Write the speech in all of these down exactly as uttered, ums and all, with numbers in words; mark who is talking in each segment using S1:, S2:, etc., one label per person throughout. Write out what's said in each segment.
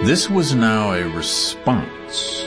S1: This was now a response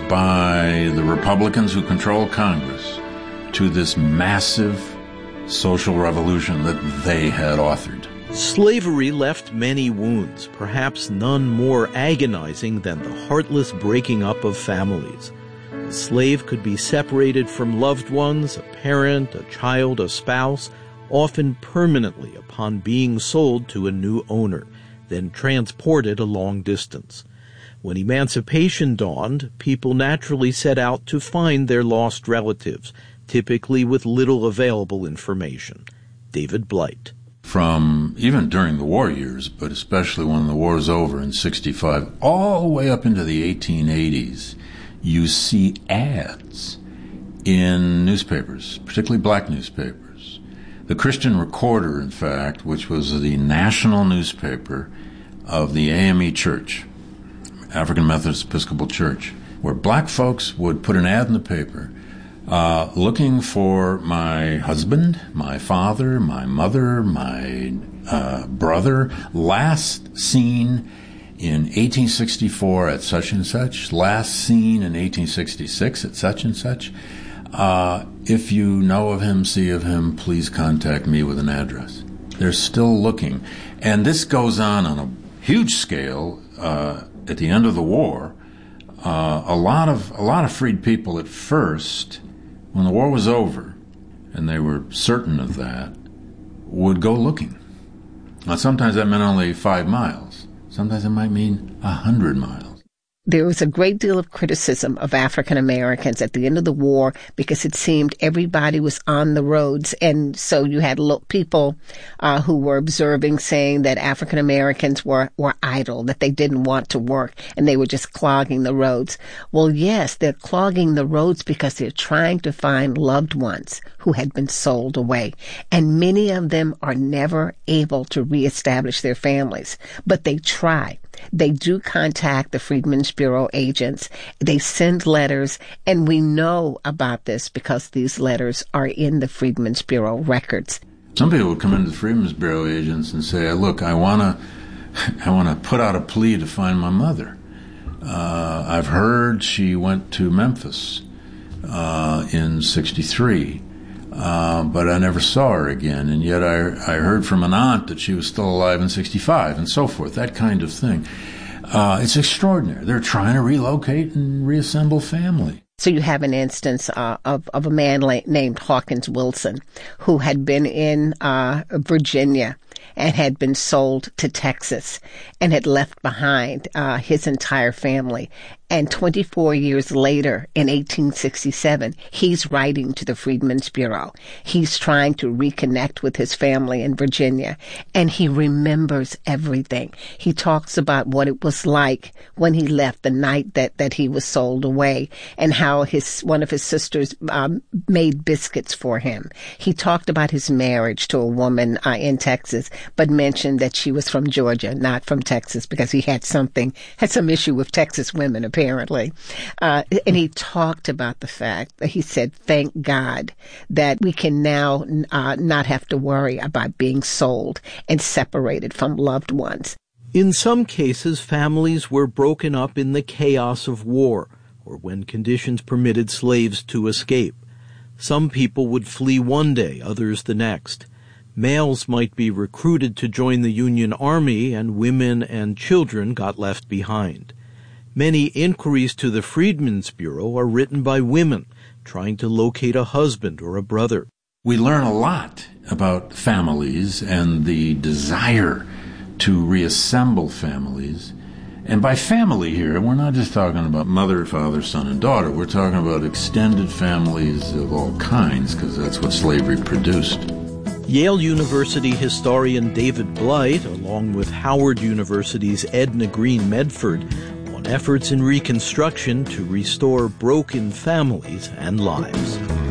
S1: by the Republicans who control Congress to this massive social revolution that they had authored.
S2: Slavery left many wounds, perhaps none more agonizing than the heartless breaking up of families. A slave could be separated from loved ones, a parent, a child, a spouse, often permanently upon being sold to a new owner, then transported a long distance. When emancipation dawned, people naturally set out to find their lost relatives, typically with little available information. David Blight.
S1: From even during the war years, but especially when the war is over in sixty-five, all the way up into the eighteen eighties, you see ads in newspapers, particularly black newspapers. The Christian Recorder, in fact, which was the national newspaper of the A M E Church, African Methodist Episcopal Church, where black folks would put an ad in the paper uh, looking for my husband, my father, my mother, my uh, brother, last seen in eighteen sixty-four at such and such, last seen in eighteen sixty-six at such and such. Uh, if you know of him, see of him, please contact me with an address. They're still looking. And this goes on on a huge scale. Uh, at the end of the war, uh, a lot of a lot of freed people at first, when the war was over, and they were certain of that, would go looking. Now, sometimes that meant only five miles. Sometimes it might mean a hundred miles.
S3: There was a great deal of criticism of African Americans at the end of the war because it seemed everybody was on the roads. And so you had people uh, who were observing saying that African Americans were, were idle, that they didn't want to work, and they were just clogging the roads. Well, yes, they're clogging the roads because they're trying to find loved ones who had been sold away. And many of them are never able to reestablish their families, but they try. They do contact the Freedmen's Bureau agents. They send letters, and we know about this because these letters are in the Freedmen's Bureau records.
S1: Some people would come into the Freedmen's Bureau agents and say, look, I want to I want to put out a plea to find my mother. Uh, I've heard she went to Memphis uh, in sixty-three. Uh, but I never saw her again, and yet I, I heard from an aunt that she was still alive in sixty-five, and so forth, that kind of thing. Uh, it's extraordinary. They're trying to relocate and reassemble family.
S3: So you have an instance uh, of, of a man la- named Hawkins Wilson who had been in uh, Virginia and had been sold to Texas and had left behind uh, his entire family. And twenty-four years later, in eighteen sixty-seven, he's writing to the Freedmen's Bureau. He's trying to reconnect with his family in Virginia, and he remembers everything. He talks about what it was like when he left the night that, that he was sold away, and how his one of his sisters um, made biscuits for him. He talked about his marriage to a woman uh, in Texas, but mentioned that she was from Georgia, not from Texas, because he had something, had some issue with Texas women, apparently. Uh, and he talked about the fact that he said, thank God that we can now uh, not have to worry about being sold and separated from loved ones.
S2: In some cases, families were broken up in the chaos of war, or when conditions permitted slaves to escape. Some people would flee one day, others the next. Males might be recruited to join the Union Army, and women and children got left behind. Many inquiries to the Freedmen's Bureau are written by women trying to locate a husband or a brother.
S1: We learn a lot about families and the desire to reassemble families. And by family here, we're not just talking about mother, father, son, and daughter. We're talking about extended families of all kinds, because that's what slavery produced.
S2: Yale University historian David Blight, along with Howard University's Edna Green Medford, on efforts in Reconstruction to restore broken families and lives.